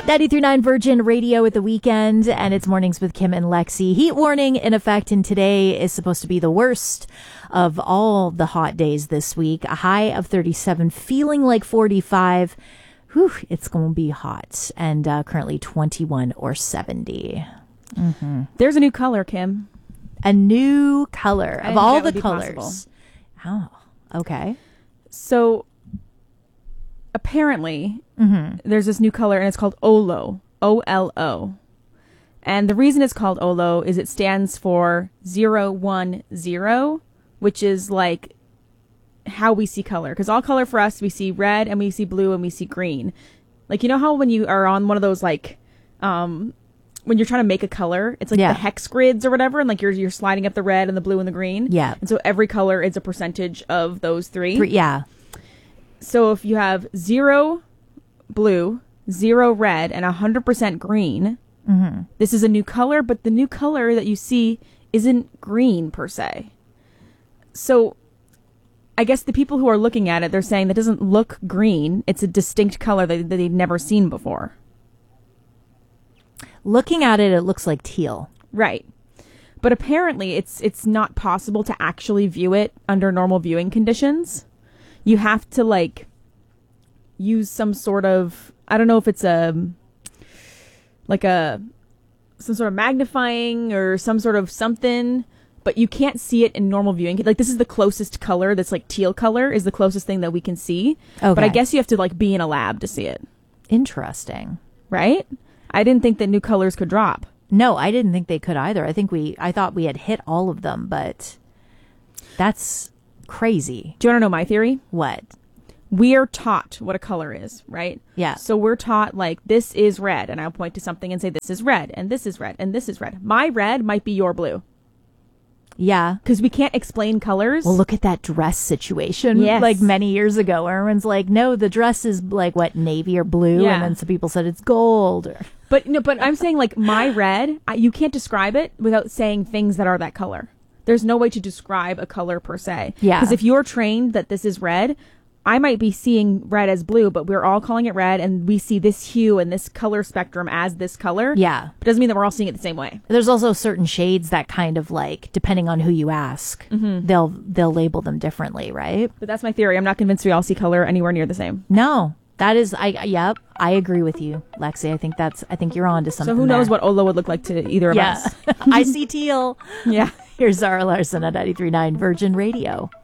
93.9 Virgin Radio at the weekend, and it's Mornings with Kim and Lexi. Heat warning in effect, and today is supposed to be the worst of all the hot days this week. A high of 37, feeling like 45. Whew, it's going to be hot, and currently 21 or 70. Mm-hmm. There's a new color, Kim. A new color of all the colors. Oh, okay. So apparently, there's this new color, and it's called OLO. O-L-O. And the reason it's called OLO is it stands for 010, which is like how we see color. Because all color for us, we see red, and we see blue, and we see green. Like, you know how when you are on one of those, like, when you're trying to make a color, it's like the hex grids or whatever, and like you're sliding up the red and the blue and the green. Yeah. And so every color is a percentage of those three. Yeah. So if you have 0 blue, 0 red, and 100% green, this is a new color, but the new color that you see isn't green per se. So I guess the people who are looking at it, they're saying that doesn't look green. It's a distinct color that they've never seen before. Looking at it, it looks like teal. Right. But apparently it's not possible to actually view it under normal viewing conditions. You have to, like, use some sort of, I don't know if it's some sort of magnifying or some sort of something, but you can't see it in normal viewing. Like, this is the closest color that's like teal color is the closest thing that we can see. Okay. But I guess you have to, like, be in a lab to see it. Interesting. Right? I didn't think that new colors could drop. No, I didn't think they could either. I thought we had hit all of them, but that's crazy. Do you want to know my theory? What? We are taught what a color is, right? Yeah. So we're taught, like, this is red, and I'll point to something and say, this is red, and this is red, and this is red. My red might be your blue. Yeah. Because we can't explain colors. Well, look at that dress situation. Yes. Like many years ago, everyone's like, no, the dress is like, what, navy or blue? Yeah. And then some people said it's gold. But I'm saying, like, my red, you can't describe it without saying things that are that color. There's no way to describe a color per se. Yeah. Because if you're trained that this is red, I might be seeing red as blue, but we're all calling it red, and we see this hue and this color spectrum as this color. Yeah. But it doesn't mean that we're all seeing it the same way. There's also certain shades that kind of, like, depending on who you ask, they'll label them differently, right? But that's my theory. I'm not convinced we all see color anywhere near the same. No. That is, I agree with you, Lexi. I think you're on to something. So who knows what OLO would look like to either of us? I see teal. Yeah. Here's Zara Larson at 93.9 Virgin Radio.